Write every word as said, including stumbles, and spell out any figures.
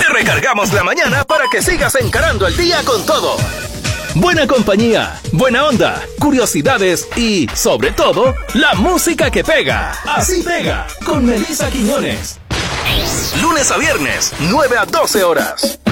recargamos la mañana para que sigas encarando el día con todo. Buena compañía, buena onda, curiosidades y, sobre todo, la música que pega. Así pega, con Melissa Quiñones. Lunes a viernes, nueve a doce horas.